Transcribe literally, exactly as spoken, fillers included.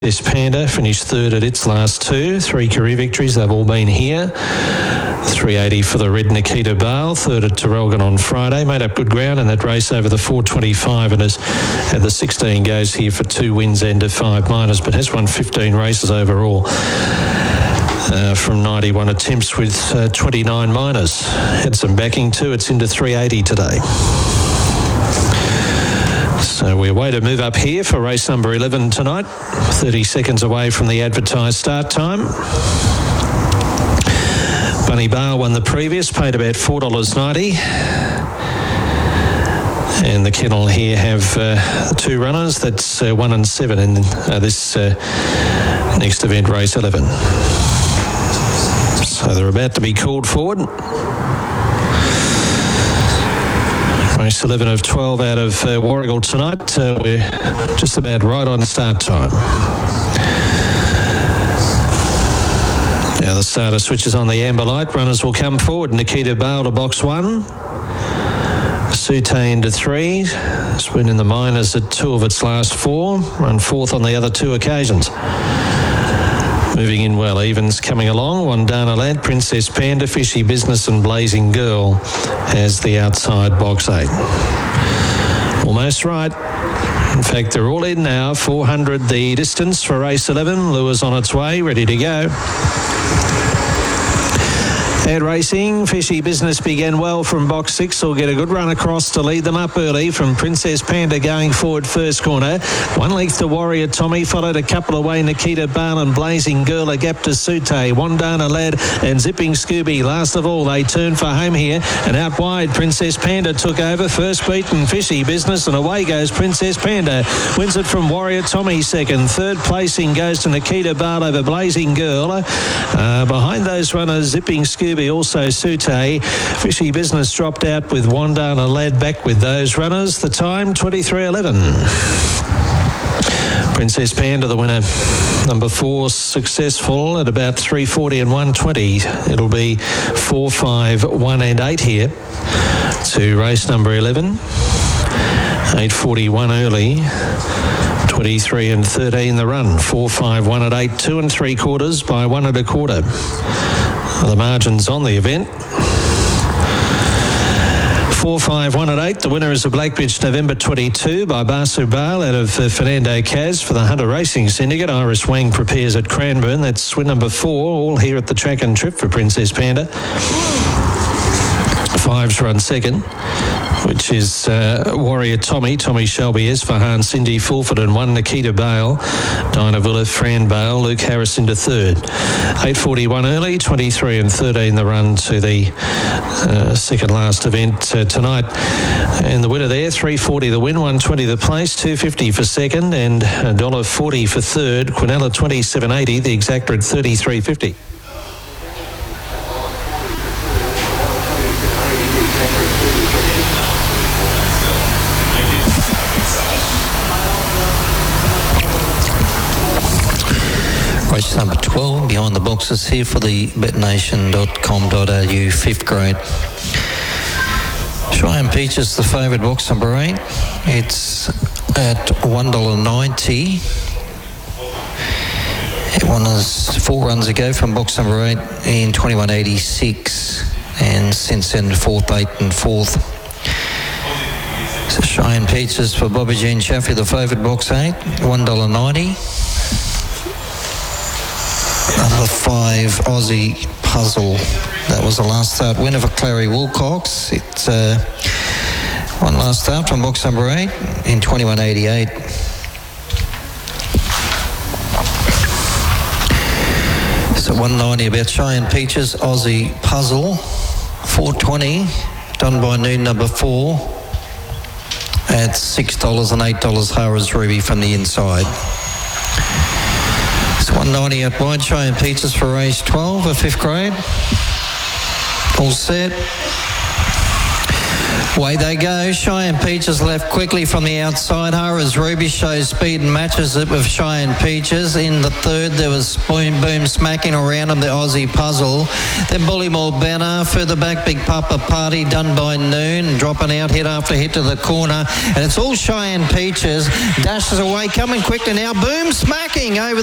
This Panda finished third at its last two. Three career victories, they've all been here. three eighty for the red Nikita Bale, third at Terrelgan on Friday. Made up good ground in that race over the four twenty-five and has had the sixteen goes here for two wins and a five minors, but has won fifteen races overall. Uh, from ninety-one attempts with uh, twenty-nine minors. Had some backing too. It's into three eighty today. So we're way to move up here for race number eleven tonight. thirty seconds away from the advertised start time. Bunny Bale won the previous, paid about four dollars ninety. And the kennel here have uh, two runners. That's uh, one and seven in uh, this uh, next event, race eleven. So they're about to be called forward. Race eleven of twelve out of uh, Warragul tonight. Uh, we're just about right on start time. Now the starter switches on the amber light. Runners will come forward. Nikita Bale to box one. Sute into three. It's been in the minors at two of its last four. Run fourth on the other two occasions. Moving in well, Evans coming along. Wandana Lad, Princess Panda, Fishy Business and Blazing Girl as the outside box eight. Almost right. In fact, they're all in now. four hundred the distance for race eleven. Lures on its way, ready to go. Ad racing, Fishy Business began well from box six. Will get a good run across to lead them up early from Princess Panda going forward first corner. One length to Warrior Tommy, followed a couple away Nikita Bale and Blazing Girl, a gap to Sute, Wandana Lad and Zipping Scooby. Last of all, they turn for home here and out wide. Princess Panda took over, first beaten Fishy Business, and away goes Princess Panda. Wins it from Warrior Tommy second. Third placing goes to Nikita Bale over Blazing Girl. Uh, behind those runners, Zipping Scooby, also Sute. Fishy Business dropped out with Wandana Lad back with those runners. The time twenty-three eleven. Princess Panda, the winner, number four, successful at about three forty and one twenty. It'll be four, five, one and eight here to race number eleven. eight forty-one early. twenty-three and thirteen the run. four, five, one at eight, two and three quarters by one and a quarter. The margins on the event. four, five, one at eight. The winner is the Blackbridge November twenty-two by Basu Bale out of uh, Fernando Kaz for the Hunter Racing Syndicate. Iris Wang prepares at Cranbourne. That's win number four, all here at the track and trip for Princess Panda. Fives run second, which is uh, Warrior Tommy, Tommy Shelby, Esfahan, Cindy Fulford and one Nikita Bale, Dinah Villa, Fran Bale, Luke Harris into third. eight forty-one early, twenty-three and thirteen the run to the uh, second last event uh, tonight. And the winner there, three forty the win, one twenty the place, two fifty for second and one dollar forty for third. Quinella twenty-seven eighty, the exacta at thirty-three fifty. Race number twelve, behind the boxes here for the bet nation dot com dot a u fifth grade. Cheyenne Peaches, the favourite, box number eight. It's at one dollar ninety. It won us four runs ago from box number eight in twenty-one eighty-six, and since then fourth, eighth and fourth. So Cheyenne Peaches for Bobby Jean Chaffee, the favourite, box eight, one dollar ninety. Number five, Aussie Puzzle. That was the last start winner for Clary Wilcox. It uh, won last start from box number eight in twenty-one eighty-eight. So one ninety about Cheyenne Peaches, Aussie Puzzle. four twenty, done by noon number four at six dollars and eight dollars Harris Ruby from the inside. one ninety at wide, Cheyenne Peaches for race twelve, a fifth grade. All set. Away they go. Cheyenne Peaches left quickly from the outside. Hara's Ruby shows speed and matches it with Cheyenne Peaches. In the third, there was Boom Boom smacking around on the Aussie Puzzle. Then Bullymore Banner. Further back, Big Papa Party done by Noon. Dropping out hit after hit to the corner. And it's all Cheyenne Peaches. Dashes away, coming quickly now. Boom smacking over